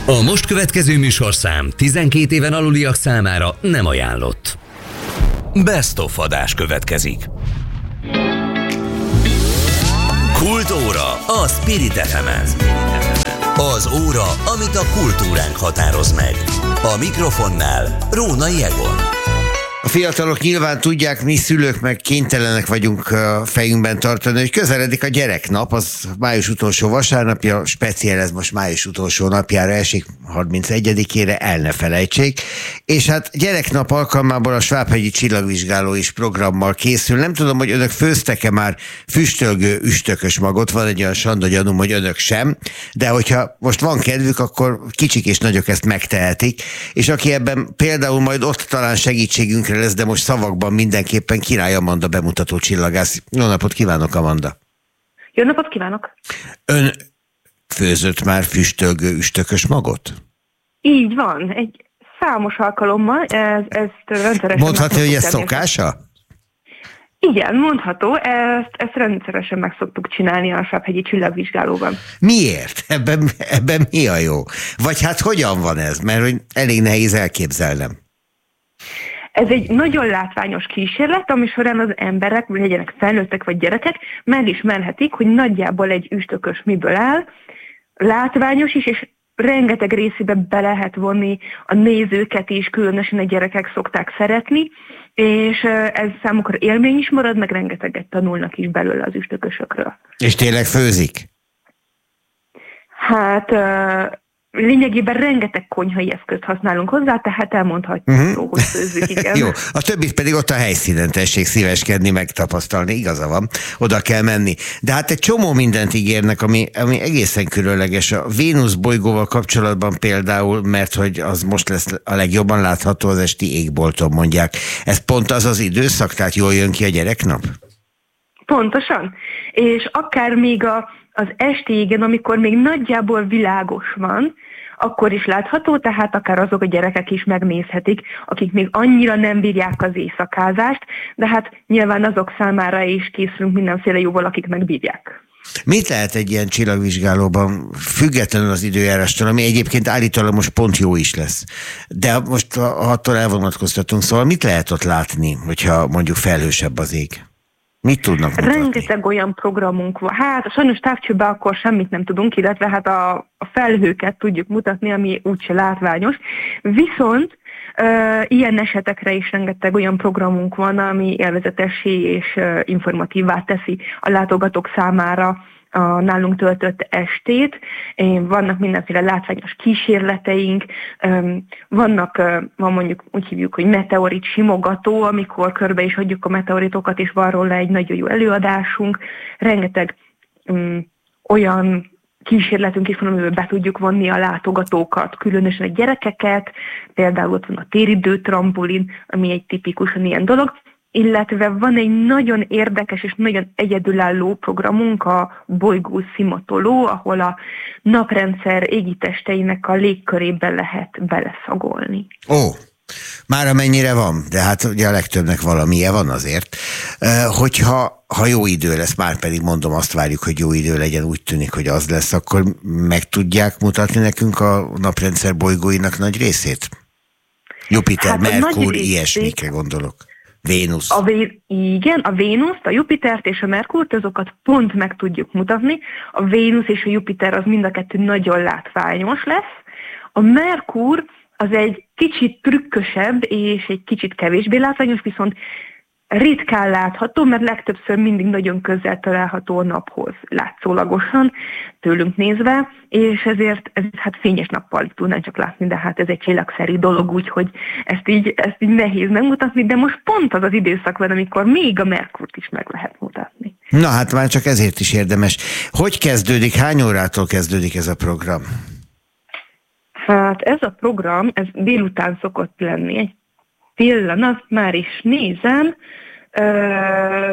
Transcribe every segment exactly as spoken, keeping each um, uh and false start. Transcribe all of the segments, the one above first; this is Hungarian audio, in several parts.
A most következő műsorszám tizenkét éven aluliak számára nem ajánlott. Best of adás következik. Kultúra a Spirit ef emen. Az óra, amit a kultúránk határoz meg. A mikrofonnál Rónai Egon. A fiatalok nyilván tudják, mi szülők meg kénytelenek vagyunk a fejünkben tartani, hogy közeledik a gyereknap, az május utolsó vasárnapja, speciál ez most május utolsó napjára esik, harmincegyedikére, el ne felejtsék. És hát gyereknap alkalmából a Svábhegyi Csillagvizsgáló is programmal készül. Nem tudom, hogy önök főztek-e már füstölgő üstökös magot, van egy olyan sanda gyanúm, hogy önök sem, de hogyha most van kedvük, akkor kicsik és nagyok ezt megtehetik, és aki ebben például majd ott talán segítségünk lesz, de most szavakban mindenképpen Király Amanda bemutató csillagász. Jó napot kívánok, Amanda! Jó napot kívánok! Ön főzött már füstölgő üstökös magot? Így van, egy számos alkalommal, ez, ezt rendszeresen... Mondhatni, hogy ez szokása? Igen, mondható, ezt, ezt rendszeresen meg szoktuk csinálni a Svábhegyi Csillagvizsgálóban. Miért? Ebben, ebben mi a jó? Vagy hát hogyan van ez? Mert hogy elég nehéz elképzelnem. Ez egy nagyon látványos kísérlet, ami során az emberek, vagy legyenek felnőttek vagy gyerekek, megismerhetik, hogy nagyjából egy üstökös miből áll, látványos is, és rengeteg részébe be lehet vonni a nézőket is, különösen a gyerekek szokták szeretni, és ez számukra élmény is marad, meg rengeteget tanulnak is belőle az üstökösökről. És tényleg főzik? Hát... lényegében rengeteg konyhai eszközt használunk hozzá, tehát elmondhatjuk, uh-huh. hogy főzzük, igen. Jó, a többit pedig ott a helyszínen tessék szíveskedni, megtapasztalni, igaza van, oda kell menni. De hát egy csomó mindent ígérnek, ami, ami egészen különleges. A Vénusz bolygóval kapcsolatban például, mert hogy az most lesz a legjobban látható, az esti égbolton mondják. Ez pont az az időszak, tehát jól jön ki a gyereknap? Pontosan. És akár még a az esti égen, amikor még nagyjából világos van, akkor is látható, tehát akár azok a gyerekek is megnézhetik, akik még annyira nem bírják az éjszakázást, de hát nyilván azok számára is készülünk mindenféle jóval, akik megbírják. Mit lehet egy ilyen csillagvizsgálóban, függetlenül az időjárástól, ami egyébként állítólag most pont jó is lesz. De most attól elvonatkoztatunk, szóval mit lehet ott látni, hogyha mondjuk felhősebb az ég? Mit tudnak mutatni? Rengeteg olyan programunk van. Hát sajnos távcsőben akkor semmit nem tudunk, illetve hát a, a felhőket tudjuk mutatni, ami úgyse látványos. Viszont uh, ilyen esetekre is rengeteg olyan programunk van, ami élvezetessé és uh, informatívvá teszi a látogatók számára a nálunk töltött estét. Vannak mindenféle látványos kísérleteink, vannak, van mondjuk úgy hívjuk, hogy meteorit simogató, amikor körbe is adjuk a meteoritokat, és van róla egy nagyon jó előadásunk. Rengeteg um, olyan kísérletünk is van, amiben be tudjuk vonni a látogatókat, különösen a gyerekeket, például ott van a téridő trampolin, ami egy tipikusan ilyen dolog, illetve van egy nagyon érdekes és nagyon egyedülálló programunk, a bolygó szimatoló, ahol a naprendszer égitesteinek a légkörében lehet beleszagolni. Ó, már amennyire van, de hát ugye a legtöbbnek valamilyen van azért. Hogyha ha jó idő lesz, már pedig mondom, azt várjuk, hogy jó idő legyen, úgy tűnik, hogy az lesz, akkor meg tudják mutatni nekünk a naprendszer bolygóinak nagy részét? Jupiter, hát Merkur, ilyesmikre gondolok. Vénusz. A vé... Igen, a Vénuszt, a Jupitert és a Merkurt, azokat pont meg tudjuk mutatni. A Vénusz és a Jupiter az mind a kettő nagyon látványos lesz. A Merkur az egy kicsit trükkösebb és egy kicsit kevésbé látványos, viszont ritkán látható, mert legtöbbször mindig nagyon közel található a naphoz látszólagosan, tőlünk nézve, és ezért ez hát fényes nappal tudnánk csak látni, de hát ez egy csillagszeri dolog, úgyhogy ezt így, ezt így nehéz megmutatni, de most pont az az időszak van, amikor még a Merkurt is meg lehet mutatni. Na hát már csak ezért is érdemes. Hogy kezdődik, hány órától kezdődik ez a program? Hát ez a program, ez délután szokott lenni, egy pillanat, már is nézem. Ö...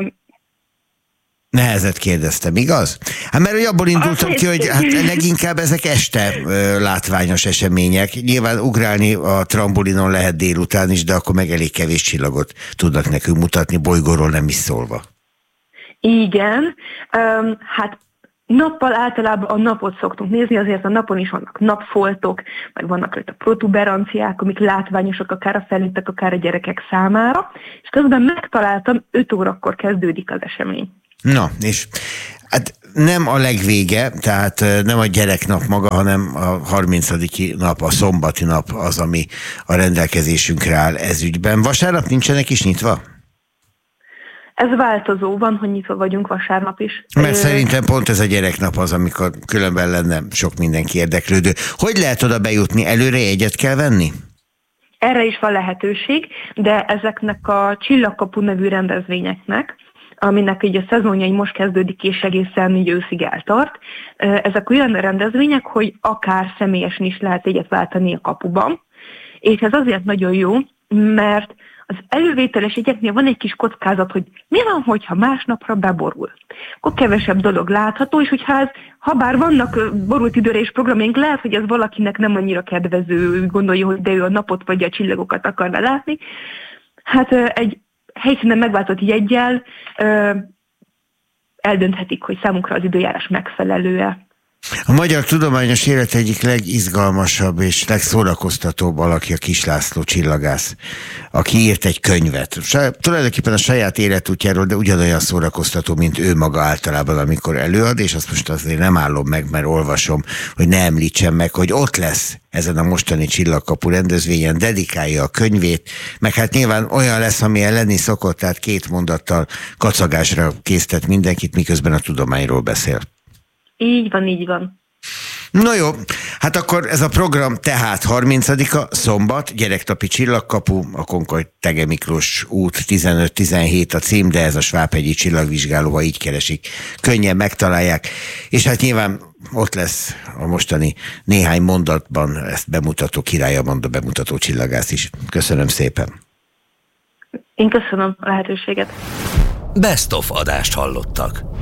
Nehezet kérdeztem, igaz? Hát mert hogy abból indultam ki, hogy hát leginkább ezek este ö, látványos események. Nyilván ugrálni a trambulinon lehet délután is, de akkor meg elég kevés csillagot tudnak nekünk mutatni, bolygóról nem is szólva. Igen, um, hát Nappal általában a napot szoktunk nézni, azért a napon is vannak napfoltok, meg vannak rajta protuberanciák, amik látványosak akár a felnőttek, akár a gyerekek számára, és közben megtaláltam, öt órakor kezdődik az esemény. Na, és hát nem a legvége, tehát nem a gyereknap maga, hanem a harmincadiki nap, a szombati nap az, ami a rendelkezésünkre áll ez ügyben. Vasárnap nincsenek is nyitva? Ez változó, van, hogy nyitva vagyunk vasárnap is. Mert szerintem pont ez a gyereknap az, amikor különben lenne sok mindenki érdeklődő. Hogy lehet oda bejutni? Előre jegyet kell venni? Erre is van lehetőség, de ezeknek a Csillagkapu nevű rendezvényeknek, aminek így a szezonjai most kezdődik és egészen így őszig eltart. Ezek olyan rendezvények, hogy akár személyesen is lehet jegyet váltani a kapuban, és ez azért nagyon jó, mert az elővételes jegyeknél van egy kis kockázat, hogy mi van, hogyha másnapra beborul. Akkor kevesebb dolog látható, és hogyha ez, ha bár vannak borult időre és programjaink, lehet, hogy ez valakinek nem annyira kedvező, gondolja, hogy de ő a napot vagy a csillagokat akarna látni. Hát egy helyszínen megváltott jeggyel eldönthetik, hogy számunkra az időjárás megfelelő-e. A magyar tudományos élet egyik legizgalmasabb és legszórakoztatóbb alakja Kiss László csillagász, aki írt egy könyvet. Tulajdonképpen a saját életútjáról, de ugyanolyan szórakoztató, mint ő maga általában, amikor előad, és azt most azért nem állom meg, mert olvasom, hogy ne említsem meg, hogy ott lesz ezen a mostani Csillagkapu rendezvényen, dedikálja a könyvét, meg hát nyilván olyan lesz, amilyen lenni szokott, tehát két mondattal kacagásra késztet mindenkit, miközben a tudományról beszél. Így van, így van. No jó, hát akkor ez a program tehát harmincadika szombat, Gyereknapi Csillagkapu, a Concord Thege Miklós út tizenöt tizenhét a cím, de ez a Svábhegyi Csillagvizsgáló, ha így keresik, könnyen megtalálják, és hát nyilván ott lesz a mostani néhány mondatban ezt bemutató Király Amanda bemutató csillagász is. Köszönöm szépen. Én köszönöm a lehetőséget. Best of adást hallottak.